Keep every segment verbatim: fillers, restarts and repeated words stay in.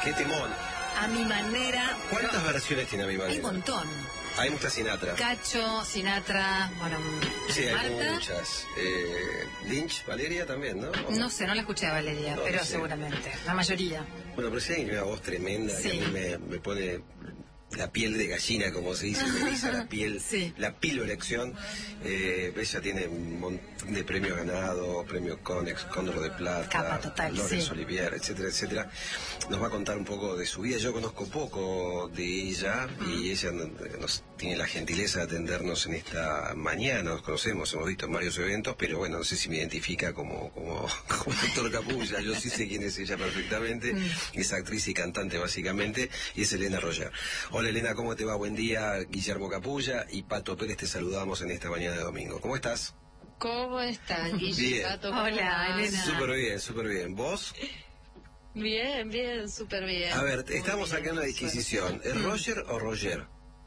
Qué timón. A mi manera. ¿Cuántas versiones tiene A mi manera? Hay un montón. Hay muchas Sinatra. Cacho, Sinatra, bueno, Sí, hay Marta. muchas. Eh, Lynch, Valeria también, ¿no? ¿O No sé, no la escuché a Valeria, No, pero no sé. seguramente, la mayoría. Bueno, pero sí hay una voz tremenda Sí. que a mí me, me pone la piel de gallina, como se dice, me eriza la piel, Sí. la pilorección. Eh, ella tiene un montón de premios ganados, premios Conex, Cóndor de Plata, Capa total, Laurence sí. Olivier, etcétera, etcétera. Nos va a contar un poco de su vida. Yo conozco poco de ella y ella nos tiene la gentileza de atendernos en esta mañana. Nos conocemos, hemos visto en varios eventos, pero bueno, no sé si me identifica como, como, como doctor Capulla. Yo sí sé quién es ella perfectamente. Es actriz y cantante básicamente, y es Elena Roger. Hola Elena, ¿cómo te va? Buen día. Guillermo Capulla y Pato Pérez te saludamos en esta mañana de domingo. ¿Cómo estás? ¿Cómo están, Bien. Guillermo? ¿Cómo Hola, vas? Elena. Súper bien, súper bien. ¿Vos? Bien, bien, súper bien. A ver, Muy estamos bien, acá en una suerte. disquisición. ¿Es Roger o Roger?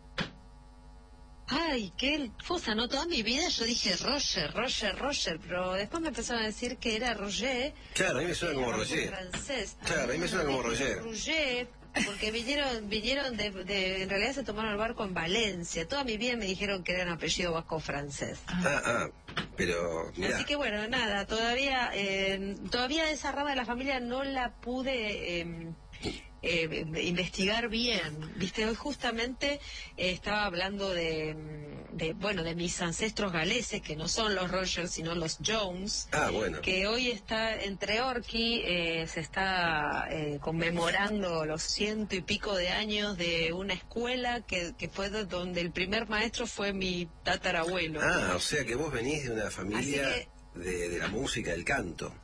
Ay, qué cosa, ¿no? Toda mi vida yo dije Roger, Roger, Roger, pero después me empezaron a decir que era Roger. Claro, a mí me suena como era Roger. francés. Claro, a mí me suena como dije Roger. Roger, porque vinieron, vinieron de, de, en realidad se tomaron el barco en Valencia. Toda mi vida me dijeron que era un apellido vasco francés. Ah, ah, pero mira. Así que bueno, nada, todavía eh, todavía esa rama de la familia no la pude eh, eh, investigar bien. Viste, hoy justamente eh, estaba hablando de, de, bueno, de mis ancestros galeses, que no son los Rogers, sino los Jones. Ah, bueno. Que hoy está entre Orqui, eh, se está eh, conmemorando los ciento y pico de años de una escuela que, que fue de donde el primer maestro fue mi tatarabuelo. Ah, o sea que vos venís de una familia Así de, de la música, del canto.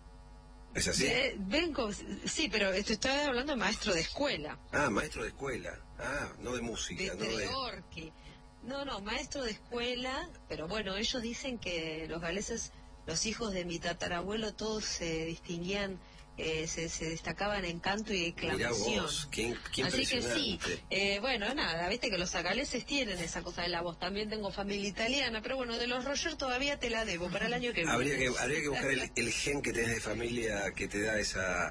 ¿Es así? Eh, vengo, sí, pero esto estoy hablando de maestro de escuela. Ah, maestro de escuela. Ah, no de música, De, no de de... Orqui. No, no, maestro de escuela, pero bueno, ellos dicen que los galeses, los hijos de mi tatarabuelo, todos se distinguían, eh, se, se destacaban en canto y Mirá declamación. vos, qué, qué Así que sí, impresionante. eh, bueno, nada, viste que los galeses tienen esa cosa de la voz. También tengo familia italiana, pero bueno, de los Roger todavía te la debo para el año que viene. Habría que, habría que buscar el, el gen que tenés de familia que te da esa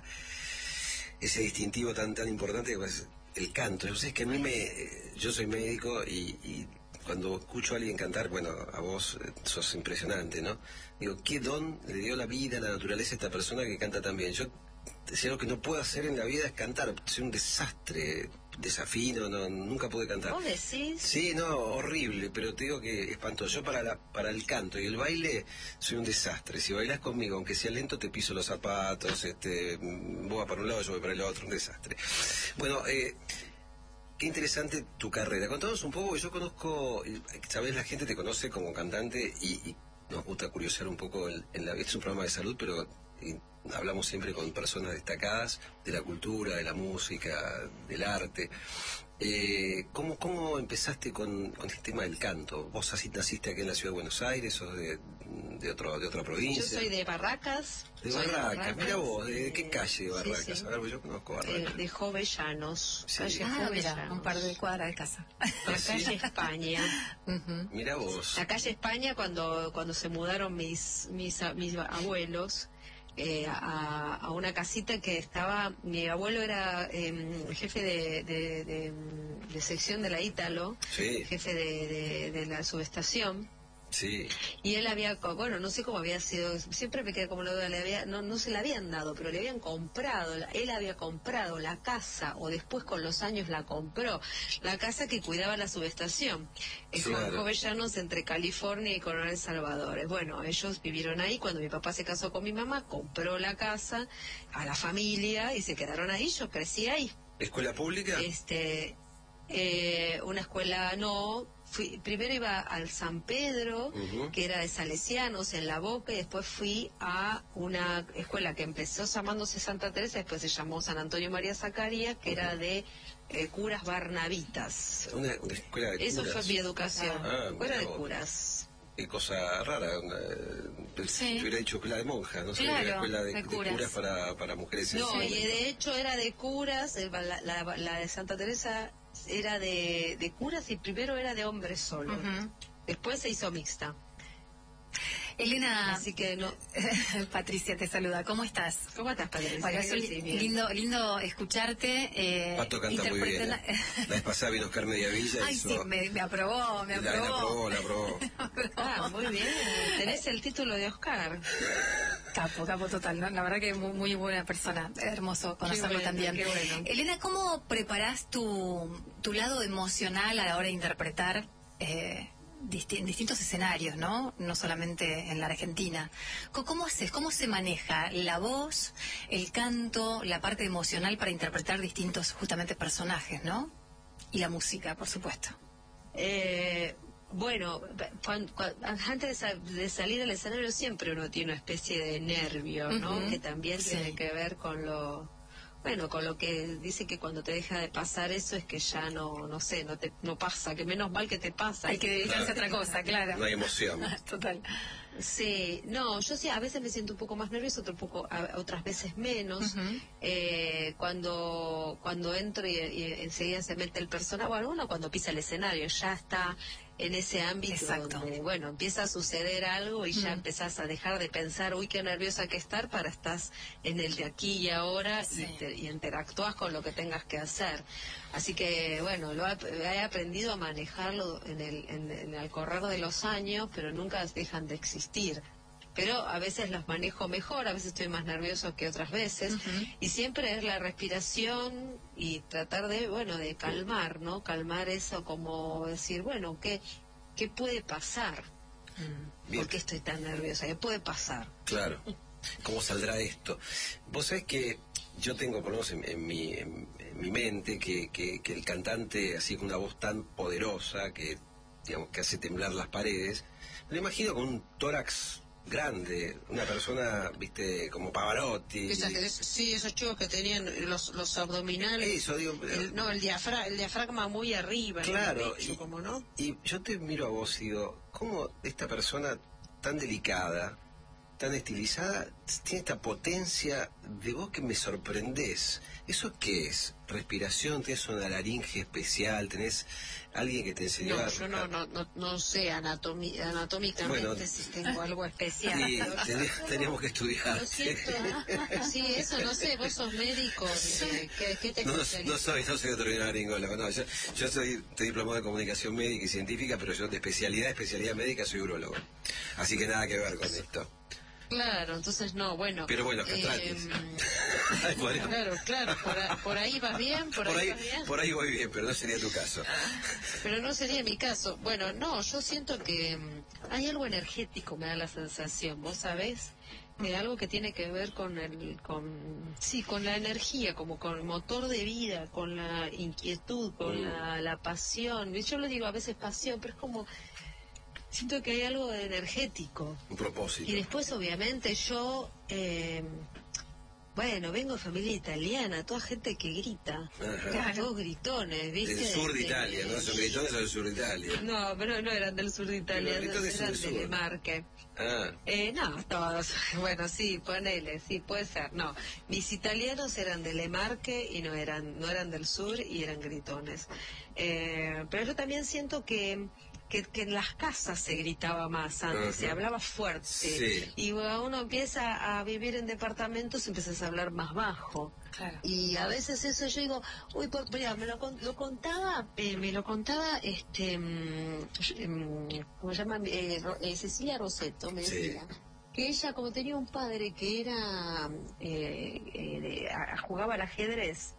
ese distintivo tan tan importante que es el canto. Yo sé que a mí me... Yo soy médico y... y cuando escucho a alguien cantar, bueno, a vos eh, sos impresionante, ¿no? Digo, ¿qué don le dio la vida, la naturaleza a esta persona que canta tan bien? Yo, si algo que no puedo hacer en la vida es cantar, soy un desastre, desafino, no, nunca pude cantar. ¿Vos decís? Sí, no, horrible, pero te digo que espantoso. Yo para, la, para el canto y el baile soy un desastre. Si bailás conmigo, aunque sea lento, te piso los zapatos, este, vos vas para un lado, yo voy para el otro, un desastre. Bueno, eh... Qué interesante tu carrera. Contanos un poco, yo conozco, sabes, la gente te conoce como cantante y, y nos gusta curiosear un poco en, en la... Este es un programa de salud, pero y, hablamos siempre con personas destacadas de la cultura, de la música, del arte. Eh, ¿cómo, ¿Cómo empezaste con, con este tema del canto? ¿Vos así naciste aquí en la ciudad de Buenos Aires o de, de, otro, de otra provincia? Yo soy de Barracas. De soy Barracas, mira vos, ¿de eh, qué calle de Barracas? sí, sí. A ver, yo conozco Eh, Barracas. de Jovellanos. Sí. Calle Ah, mira, Jovellanos. un par de cuadras de casa. La calle España. Ujú. Mira vos. La calle España, cuando cuando se mudaron mis mis, a- mis abuelos eh, a, a una casita que estaba, mi abuelo era eh, jefe de, de, de, de sección de la Ítalo, Sí, jefe de, de, de la subestación. sí. Y él había, co- bueno, no sé cómo había sido, siempre me quedé como la duda, le había, no, no se la habían dado, pero le habían comprado, la- él había comprado la casa, o después con los años la compró, la casa que cuidaba la subestación, en Jo- Claro. Jovellanos, entre California y Coronel Salvador. Bueno, ellos vivieron ahí, cuando mi papá se casó con mi mamá, compró la casa a la familia y se quedaron ahí, yo crecí ahí. ¿Escuela pública? Este, eh, una escuela no, fui, primero iba al San Pedro, Ujú. que era de salesianos en La Boca, y después fui a una escuela que empezó llamándose Santa Teresa, después se llamó San Antonio María Zacarías, que era de eh, curas barnabitas. Una, una escuela de Eso curas. fue mi educación, Ah, escuela de mirá vos. curas. Qué cosa rara. Una, eh, Sí. Yo hubiera dicho escuela de monjas, no sé, Claro, era escuela de, de de curas. curas para, para mujeres. en No, ese y momento. de hecho era de curas, eh, la, la- la de Santa Teresa era de, de curas y primero era de hombres solo. Ujú. Después se hizo mixta. Elena, Así que no. Patricia te saluda. ¿Cómo estás? ¿Cómo estás, Patricia? Bueno, es un Sí, bien. lindo, lindo escucharte. Eh, Pato canta muy bien. interpretando- ¿eh? La vez pasada vino Oscar Mediavilla. Ay, hizo- sí, me, me aprobó, me la, aprobó. la aprobó, la aprobó. Ah, muy bien. Tenés el título de Oscar. Capo, capo total, ¿no? La verdad que muy, muy buena persona, hermoso conocerlo bueno, también. qué bueno. Elena, ¿cómo preparás tu, tu lado emocional a la hora de interpretar eh, disti- en distintos escenarios, ¿no? No solamente en la Argentina. Co- ¿Cómo haces? ¿Cómo se maneja la voz, el canto, la parte emocional para interpretar distintos justamente personajes, ¿no? Y la música, por supuesto. Eh, bueno, cuan- cuan- antes de, sa- de salir al escenario siempre uno tiene una especie de nervio, ¿no? Ujú, Que también sí. tiene que ver con lo, bueno, con lo que dice que cuando te deja de pasar eso es que ya no, no sé, no te, no pasa, que menos mal que te pasa. Hay que dedicarse a otra cosa, claro. No hay emoción. Total. Sí, no, yo sí, a veces me siento un poco más nerviosa, otro poco, a- otras veces menos. Ujú. Eh, cuando cuando entro y, y enseguida se mete el personaje, bueno, uno cuando pisa el escenario ya está en ese ámbito Exacto. donde, bueno, empieza a suceder algo y ya Mm. empezás a dejar de pensar, uy, qué nerviosa que estar, para estás en el de aquí y ahora Sí. y, te- y interactúas con lo que tengas que hacer. Así que, bueno, lo he, he aprendido a manejarlo en el, en, en el correr de los años, pero nunca dejan de existir. Pero a veces los manejo mejor, a veces estoy más nervioso que otras veces, Ujú. y siempre es la respiración y tratar de, bueno, de calmar, ¿no? Calmar eso, como decir, bueno, ¿qué, qué puede pasar? Bien. ¿Por qué estoy tan nerviosa? ¿Qué puede pasar? Claro. ¿Cómo saldrá esto? Vos sabés que yo tengo, por lo menos en, en mi, en, en mi mente, que, que, que el cantante, así con una voz tan poderosa que, digamos, que hace temblar las paredes, me lo imagino con un tórax grande, una persona, viste, como Pavarotti. Esas- es- sí, esos chicos que tenían los, los abdominales. Eso, digo, el- no, el, diafra, el diafragma muy arriba. en el claro, pecho, y, como no. y yo te miro a vos y digo, ¿cómo esta persona tan delicada, tan estilizada, tiene esta potencia de voz que me sorprendés? ¿Eso qué es? ¿Respiración? ¿Tenés una laringe especial? ¿Tenés alguien que te enseñó No, a...? yo no, no, no, no sé anatomi- anatómicamente Bueno. si tengo algo especial. Sí, ten- tenemos que estudiar. Lo siento. Sí, eso no sé, vos sos médico. eh, ¿Qué, qué te No, no, especializas? no soy, no soy veterinario laringólogo, no, yo, yo soy, estoy diplomado de comunicación médica y científica, pero yo de especialidad, especialidad médica soy urologo. Así que nada que ver con esto. Claro, entonces no, bueno. Pero bueno, castratis. Ay, podría- claro, claro, por, a- por ahí vas bien, por, Por ahí, ahí, vas bien. por ahí voy bien, pero no sería tu caso. Pero no sería mi caso. Bueno, no, yo siento que mm, hay algo energético, me da la sensación, ¿vos sabés? Eh, algo que tiene que ver con el, con, sí, con la energía, como con el motor de vida, con la inquietud, con Mm. la, la pasión. Yo lo digo a veces pasión, pero es como, siento que hay algo de energético. Un propósito. Y después, obviamente, yo, eh, bueno, vengo de familia italiana, toda gente que grita, Ajá. todos gritones, ¿viste? Del sur de Este, Italia, ¿no? Son gritones del sur de Italia. No, pero no eran del sur de Italia, Los gritones son eran del de sur. Lemarque. Ah, Eh, no, todos. Bueno, sí, ponele, sí, puede ser. No, mis italianos eran de Lemarque y no eran, no eran del sur y eran gritones. Eh, pero yo también siento que, que, que en las casas se gritaba más antes, se Ajá. hablaba fuerte. Sí. Y cuando uno empieza a vivir en departamentos, empiezas a hablar más bajo. Claro. Y a veces eso yo digo, uy, por, mira, me lo, con- lo contaba, eh, me lo contaba, este, mm, mm, ¿cómo se llama? Eh, Ro- eh, Cecilia Rosetto me Sí. decía que ella, como tenía un padre que era, eh, eh, de- a- jugaba al ajedrez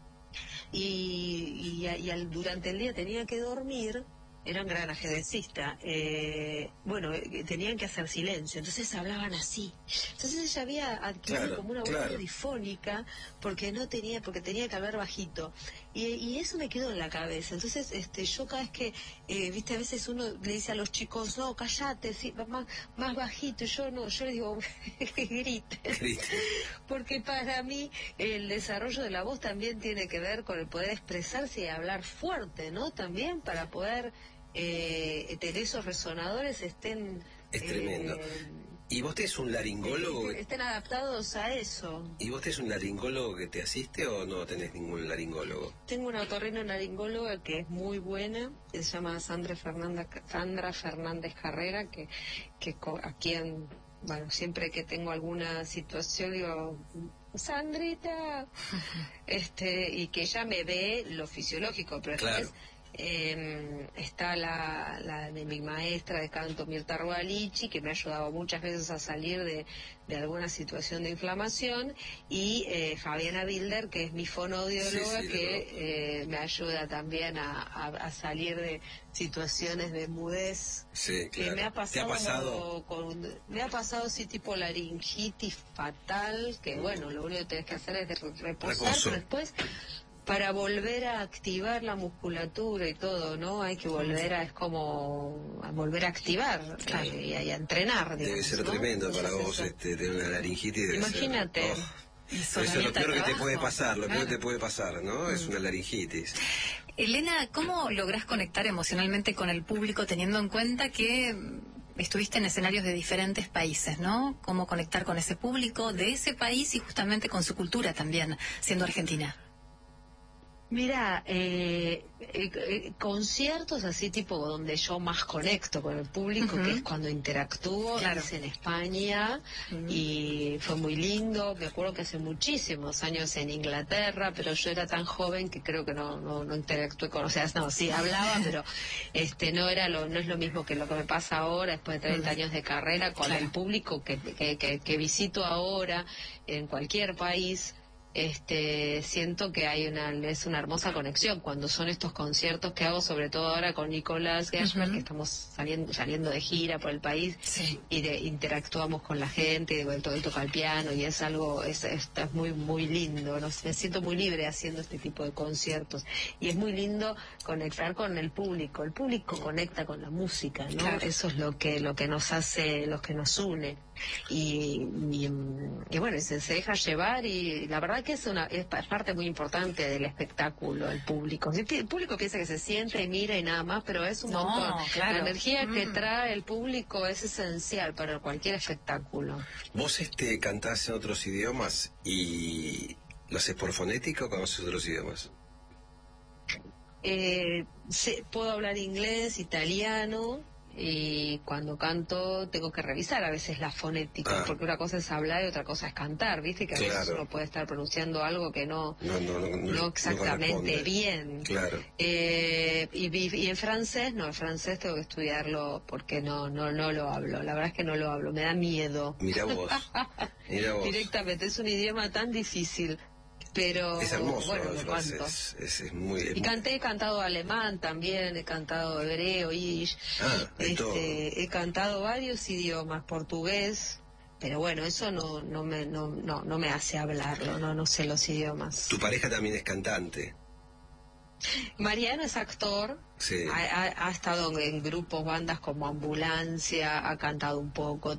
y, y, a- y al- durante el día tenía que dormir, era un gran ajedrecista, eh, bueno, eh, tenían que hacer silencio, entonces hablaban así. Entonces ella había adquirido Claro, como una voz claro. difónica porque no tenía, porque tenía que hablar bajito. Y, y eso me quedó en la cabeza. Entonces, este, yo cada vez que, eh, viste, a veces uno le dice a los chicos, no, cállate, sí, más, más bajito. Y yo no, yo les digo, grite. grite. Porque para mí el desarrollo de la voz también tiene que ver con el poder expresarse y hablar fuerte, ¿no? También para poder eh, tener esos resonadores estén... Es tremendo. ¿Y vos tenés un laringólogo? Que estén adaptados a eso. ¿Y vos tenés un laringólogo que te asiste o no tenés ningún laringólogo? Tengo una otorrinolaringóloga que es muy buena, que se llama Sandra Fernández, Sandra Fernández Carrera, que, que co- a quien, bueno, siempre que tengo alguna situación digo, Sandrita, este, y que ella me ve lo fisiológico, pero Claro. después eh, está la, la de mi maestra de canto, Mirta Rualichi, que me ha ayudado muchas veces a salir de, de alguna situación de inflamación, y eh, Fabiana Bilder, que es mi fonoaudióloga, Sí, sí, que eh, me ayuda también a, a, a salir de situaciones de mudez. Sí, Que claro. me ha ¿Te pasado, ha pasado? con, me ha pasado sí tipo laringitis fatal, que bueno, lo único que tenés que hacer es de reposar, Reposo. pero después para volver a activar la musculatura y todo, ¿no? Hay que volver a, es como a volver a activar Claro. eh, y, a, y a entrenar, digamos, Debe ser ¿no? tremendo para Entonces, vos eso. este, tener una laringitis. Debe Imagínate. Ser, oh. Eso es lo Isolamiento peor de que te trabajo. puede pasar, lo peor Claro. que te puede pasar, ¿no? Es una laringitis. Elena, ¿cómo lográs conectar emocionalmente con el público teniendo en cuenta que mm, estuviste en escenarios de diferentes países, ¿no? ¿Cómo conectar con ese público de ese país y justamente con su cultura también, siendo argentina? Mira, eh, eh, eh, conciertos así tipo donde yo más conecto con el público, Ujú. que es cuando interactúo, Claro. es en España, Ujú. y fue muy lindo. Me acuerdo que hace muchísimos años en Inglaterra, pero yo era tan joven que creo que no no, no interactué con, o sea, no, sí hablaba, pero este no era lo no es lo mismo que lo que me pasa ahora después de treinta Ujú. años de carrera con Claro. el público que, que, que, que visito ahora en cualquier país. Este, siento que hay una es una hermosa conexión cuando son estos conciertos que hago, sobre todo ahora con Nicolás Gershmer, Ujú. que estamos saliendo saliendo de gira por el país, Sí. y de, interactuamos con la gente, y bueno, todo él toca el piano y es algo, es, es, es muy muy lindo, ¿no? Me siento muy libre haciendo este tipo de conciertos y es muy lindo conectar con el público, el público conecta con la música, ¿no? Claro. Eso es lo que lo que nos hace, lo que nos une. Y, y, y bueno, se, se deja llevar, y la verdad que es una es parte muy importante del espectáculo, el público. El público piensa que se siente y mira y nada más, pero es un No, montón. claro. La energía que Mm. trae el público es esencial para cualquier espectáculo. ¿Vos este, cantás en otros idiomas y lo haces por fonética o conoces otros idiomas? Eh, sé- puedo hablar inglés, italiano, y cuando canto tengo que revisar a veces la fonética, Ah. porque una cosa es hablar y otra cosa es cantar, ¿viste? Que a veces Claro. uno puede estar pronunciando algo que no, No, no, no, no, no exactamente corresponde. bien. Claro. Eh, y, y- y en francés, no, en francés tengo que estudiarlo porque no, no, no lo hablo. La verdad es que no lo hablo, me da miedo. Mira vos, mira vos. Directamente, es un idioma tan difícil, pero Es hermoso bueno, el lo canto. francés, es, es muy... Y canté, he cantado alemán también, he cantado hebreo, yiddish, Ah, hay todo. este, he cantado varios idiomas, portugués, pero bueno, eso no, no me, no, no, no me hace hablarlo, no, no sé los idiomas. Tu pareja también es cantante. Mariano es actor, Sí. ha, ha- ha estado en grupos, bandas como Ambulancia, ha cantado un poco